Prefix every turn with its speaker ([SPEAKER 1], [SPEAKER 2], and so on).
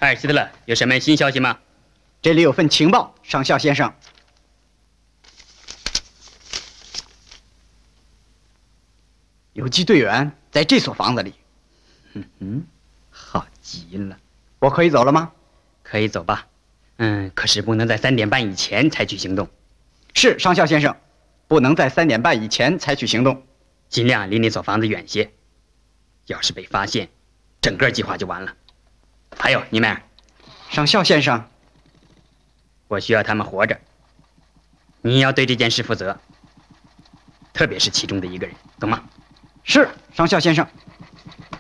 [SPEAKER 1] 艾希特勒有什么新消息吗？
[SPEAKER 2] 这里有份情报，上校先生。游击队员在这所房子里。
[SPEAKER 1] 好极了。
[SPEAKER 2] 我可以走了吗？
[SPEAKER 1] 可以走吧。可是不能在3点半以前采取行动。
[SPEAKER 2] 是，上校先生，不能在3点半以前采取行动。
[SPEAKER 1] 尽量离那所房子远些。要是被发现，整个计划就完了。还有，尼迈尔。
[SPEAKER 2] 上校先生，
[SPEAKER 1] 我需要他们活着。你要对这件事负责，特别是其中的一个人，懂吗？
[SPEAKER 2] 是，上校先生。